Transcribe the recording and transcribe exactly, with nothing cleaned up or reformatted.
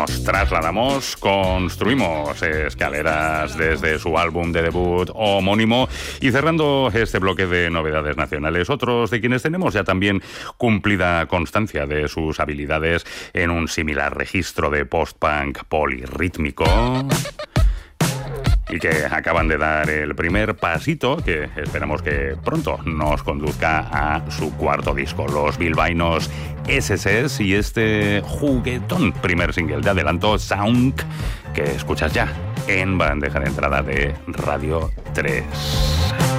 nos trasladamos, construimos escaleras desde su álbum de debut homónimo y cerrando este bloque de novedades nacionales, otros de quienes tenemos ya también cumplida constancia de sus habilidades en un similar registro de post-punk polirrítmico y que acaban de dar el primer pasito que esperamos que pronto nos conduzca a su cuarto disco, los bilbaínos S S S, y este juguetón primer single de adelanto, Sound, que escuchas ya en bandeja de entrada de Radio tres.